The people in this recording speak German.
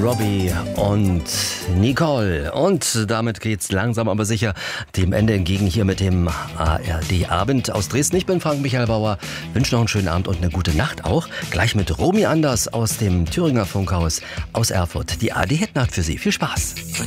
Robbie und Nicole. Und damit geht's langsam aber sicher dem Ende entgegen hier mit dem ARD-Abend aus Dresden. Ich bin Frank-Michael Bauer, wünsche noch einen schönen Abend und eine gute Nacht auch. Gleich mit Romy Anders aus dem Thüringer Funkhaus aus Erfurt. Die ARD-Hitnacht für Sie. Viel Spaß.